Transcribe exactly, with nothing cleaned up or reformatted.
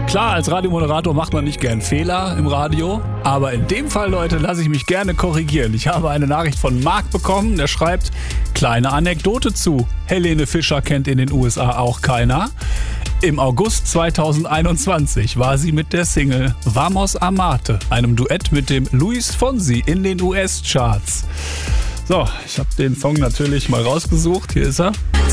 Klar, als Radiomoderator macht man nicht gern Fehler im Radio, aber in dem Fall, Leute, lasse ich mich gerne korrigieren. Ich habe eine Nachricht von Marc bekommen, der schreibt, kleine Anekdote zu. Helene Fischer kennt in den U S A auch keiner. Im August zweitausendeinundzwanzig war sie mit der Single Vamos Amarte, einem Duett mit dem Luis Fonsi in den U S-Charts. So, ich habe den Song natürlich mal rausgesucht. Hier ist er.